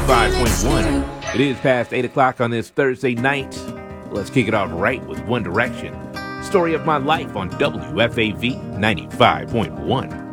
95.1. It is past 8 o'clock on this Thursday night. Let's kick it off right with One Direction. Story of My Life on WFAV 95.1.